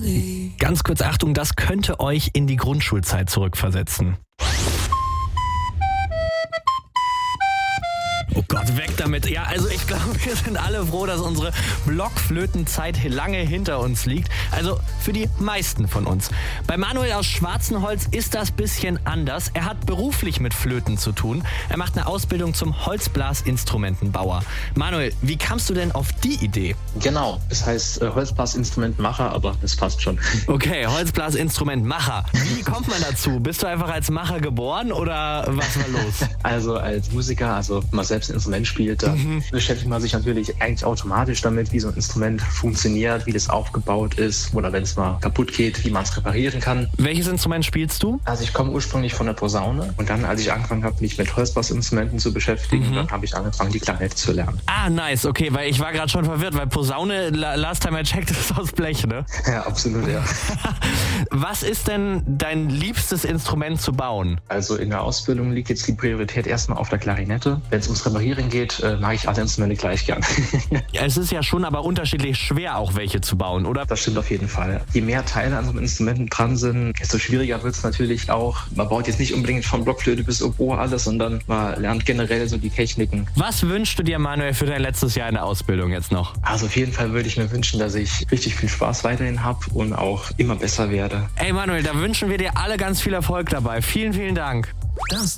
Ganz kurz Achtung, das könnte euch in die Grundschulzeit zurückversetzen. Oh Gott, weg damit. Ja, also ich glaube, wir sind alle froh, dass unsere Blockflötenzeit lange hinter uns liegt. Also für die meisten von uns. Bei Manuel aus Schwarzenholz ist das bisschen anders. Er hat beruflich mit Flöten zu tun. Er macht eine Ausbildung zum Holzblasinstrumentenbauer. Manuel, wie kamst du denn auf die Idee? Genau, es heißt Holzblasinstrumentmacher, aber das passt schon. Okay, Holzblasinstrumentmacher. Wie kommt man dazu? Bist du einfach als Macher geboren oder was war los? Also als Musiker, wenn man selbst ein Instrument spielt, dann beschäftigt man sich natürlich eigentlich automatisch damit, wie so ein Instrument funktioniert, wie das aufgebaut ist oder wenn es mal kaputt geht, wie man es reparieren kann. Welches Instrument spielst du? Also ich komme ursprünglich von der Posaune und dann, als ich angefangen habe, mich mit Holzblasinstrumenten zu beschäftigen, dann habe ich angefangen, die Klarinette zu lernen. Ah, nice, okay, weil ich war gerade schon verwirrt, weil Posaune, last time I checked, ist aus Blech, ne? Ja, absolut, ja. Was ist denn dein liebstes Instrument zu bauen? Also in der Ausbildung liegt jetzt die Priorität erstmal auf der Klarinette. Wenn es ums Reparieren geht, mag ich alle Instrumente gleich gern. Ja, es ist ja schon aber unterschiedlich schwer, auch welche zu bauen, oder? Das stimmt auf jeden Fall. Je mehr Teile an so einem Instrumenten dran sind, desto schwieriger wird es natürlich auch. Man baut jetzt nicht unbedingt von Blockflöte bis Oboe alles, sondern man lernt generell so die Techniken. Was wünschst du dir, Manuel, für dein letztes Jahr in der Ausbildung jetzt noch? Also auf jeden Fall würde ich mir wünschen, dass ich richtig viel Spaß weiterhin habe und auch immer besser werde. Ey Manuel, da wünschen wir dir alle ganz viel Erfolg dabei. Vielen, vielen Dank.